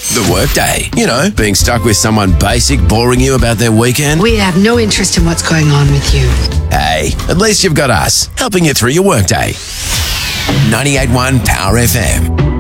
The workday. You know, being stuck with someone basic boring you about their weekend. We have no interest in what's going on with you. Hey, at least you've got us, helping you through your workday. 98.1 Power FM.